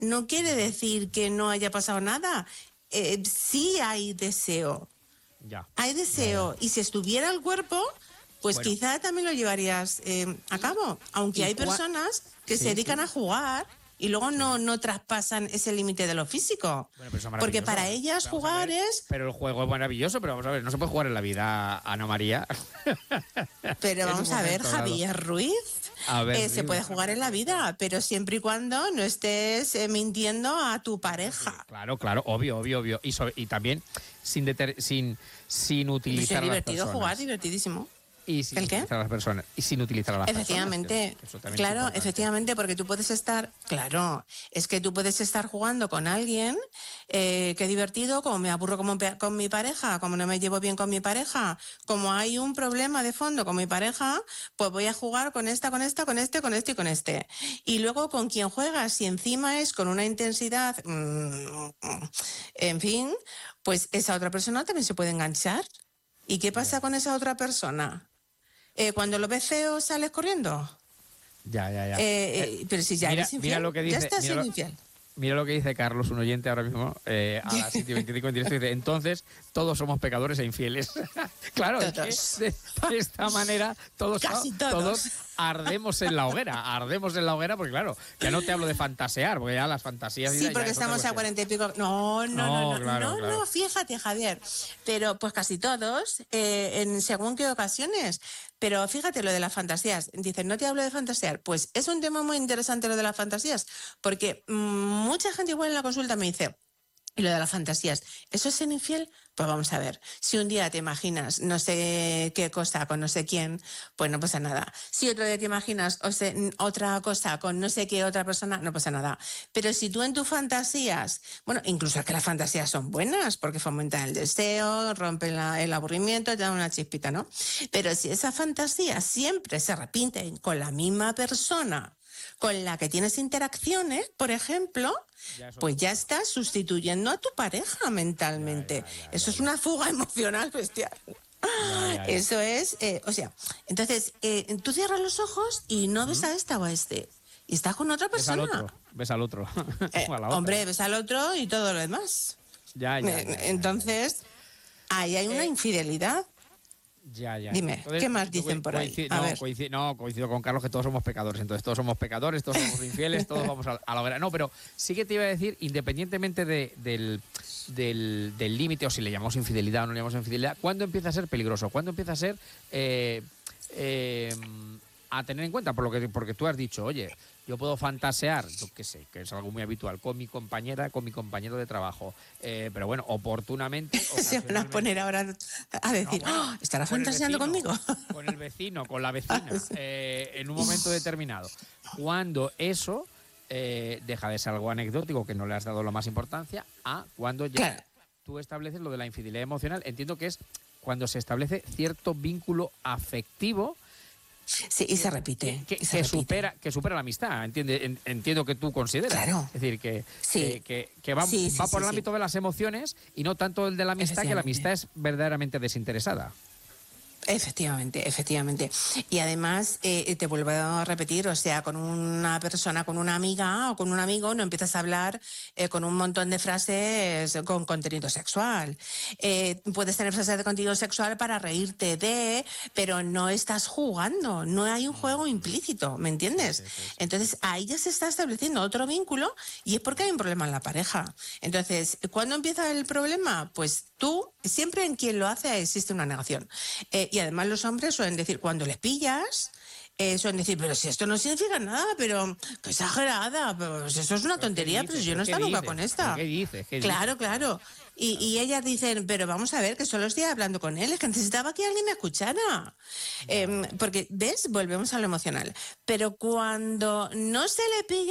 no quiere decir que no haya pasado nada. Sí hay deseo. Ya. Hay deseo. Y si estuviera el cuerpo, pues Bueno. quizá también lo llevarías a cabo. Aunque hay personas que se dedican a jugar y luego no traspasan ese límite de lo físico. Bueno, pero eso es Porque maravilloso. para ellas Vamos a jugar ver, es... Pero el juego es maravilloso, pero vamos a ver, no se puede jugar en la vida, Ana María. Pero En un vamos a ver, momento dado. Javier Ruiz, A ver, se dime. puede jugar en la vida, pero siempre y cuando no estés mintiendo a tu pareja. Claro, obvio. Y también sin Es utilizar a las divertido personas. jugar, divertidísimo. Y sin ¿El qué? utilizar a las personas. Y sin utilizar a las Efectivamente, personas. Eso también es claro, importante. efectivamente, porque tú puedes estar, claro, es que tú puedes estar jugando con alguien, qué divertido, como me aburro con mi pareja, como no me llevo bien con mi pareja, como hay un problema de fondo con mi pareja, pues voy a jugar con esta, con este y con este. Y luego con quien juegas, si encima es con una intensidad, en fin, pues esa otra persona también se puede enganchar. ¿Y qué pasa con esa otra persona? Cuando lo ves feo, sales corriendo. Ya. Pero si ya eres infiel, mira lo que dice, ya estás siendo infiel. Mira lo que dice Carlos, un oyente ahora mismo, a las 7:25 en directo, dice, entonces todos somos pecadores e infieles. Claro, es que de esta manera todos ardemos en la hoguera, porque claro, ya no te hablo de fantasear, porque ya las fantasías... Sí, porque estamos a 40 y pico... No, fíjate, Javier, pero pues casi todos, en según qué ocasiones. Pero fíjate lo de las fantasías. Dicen, no te hablo de fantasear. Pues es un tema muy interesante lo de las fantasías, porque mucha gente igual en la consulta me dice, y lo de las fantasías, ¿eso es ser infiel? Pues vamos a ver, si un día te imaginas no sé qué cosa con no sé quién, pues no pasa nada. Si otro día te imaginas otra cosa con no sé qué otra persona, no pasa nada. Pero si tú en tus fantasías, bueno, incluso es que las fantasías son buenas porque fomentan el deseo, rompen el aburrimiento, te dan una chispita, ¿no? Pero si esa fantasía siempre se repite con la misma persona con la que tienes interacciones, por ejemplo, pues ya estás sustituyendo a tu pareja mentalmente. Eso es una fuga emocional bestial. Eso es, entonces, tú cierras los ojos y no ves a esta o a este. Y estás con otra persona. Ves al otro. Hombre, ves al otro y todo lo demás. Entonces, ahí hay una infidelidad. Ya. Dime, entonces, ¿qué más dicen por ahí? Coincido con Carlos que todos somos pecadores. Entonces todos somos pecadores, todos somos infieles, todos vamos a la hoguera. No, pero sí que te iba a decir, independientemente del límite, o si le llamamos infidelidad o no le llamamos infidelidad, ¿cuándo empieza a ser peligroso? ¿Cuándo empieza a ser a tener en cuenta? Porque tú has dicho, oye, yo puedo fantasear, yo qué sé, que es algo muy habitual, con mi compañera, con mi compañero de trabajo, pero bueno, oportunamente... Se van a poner ahora a decir, ¿estará fantaseando conmigo? Con el vecino, con la vecina, en un momento determinado. Cuando eso deja de ser algo anecdótico, que no le has dado la más importancia, a cuando ya tú estableces lo de la infidelidad emocional. Entiendo que es cuando se establece cierto vínculo afectivo. Sí, y se repite. Que supera la amistad, entiendo que tú consideras. Claro. Es decir, que va por el ámbito de las emociones y no tanto el de la amistad, que la amistad es verdaderamente desinteresada. Efectivamente. Y además, te vuelvo a repetir, o sea, con una persona, con una amiga o con un amigo, no empiezas a hablar con un montón de frases con contenido sexual. Puedes tener frases de contenido sexual para reírte pero no estás jugando, no hay un juego implícito, ¿me entiendes? Sí. Entonces, ahí ya se está estableciendo otro vínculo y es porque hay un problema en la pareja. Entonces, ¿cuándo empieza el problema? Pues siempre en quien lo hace existe una negación. Y además los hombres suelen decir, cuando les pillas, suelen decir, pero si esto no significa nada, pero qué exagerada, pues eso es una tontería, pero yo no estoy nunca con esta. ¿Qué dices? Claro. Y ellas dicen, pero vamos a ver, que solo estoy hablando con él, es que necesitaba que alguien me escuchara. Porque, ¿ves? Volvemos a lo emocional. Pero cuando no se le pilla